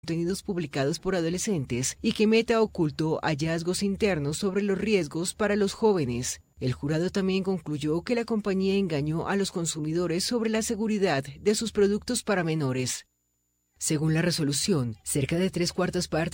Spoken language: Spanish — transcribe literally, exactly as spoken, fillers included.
contenidos publicados por adolescentes y que Meta ocultó hallazgos internos sobre los riesgos para los jóvenes. El jurado también concluyó que la compañía engañó a los consumidores sobre la seguridad de sus productos para menores. Según la resolución, cerca de tres cuartas partes